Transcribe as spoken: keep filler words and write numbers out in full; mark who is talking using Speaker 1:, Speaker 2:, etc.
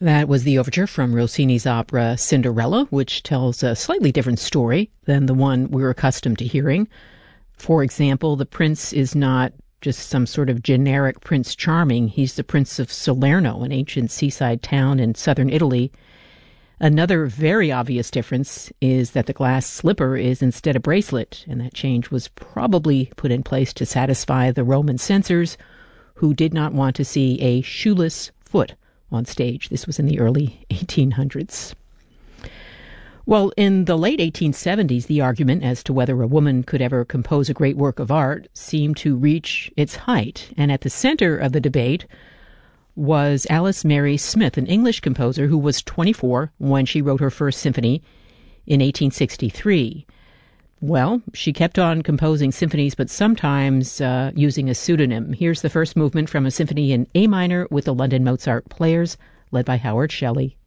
Speaker 1: That was the overture from Rossini's opera Cinderella, which tells a slightly different story than the one we're accustomed to hearing. For example, the prince is not just some sort of generic Prince Charming. He's the Prince of Salerno, an ancient seaside town in southern Italy. Another very obvious difference is that the glass slipper is instead a bracelet, and that change was probably put in place to satisfy the Roman censors, who did not want to see a shoeless foot on stage. This was in the early eighteen hundreds. Well, in the late eighteen seventies, the argument as to whether a woman could ever compose a great work of art seemed to reach its height. And at the center of the debate was Alice Mary Smith, an English composer who was twenty-four when she wrote her first symphony in eighteen sixty-three. Well, she kept on composing symphonies, but sometimes uh, using a pseudonym. Here's the first movement from a symphony in A minor with the London Mozart Players, led by Howard Shelley.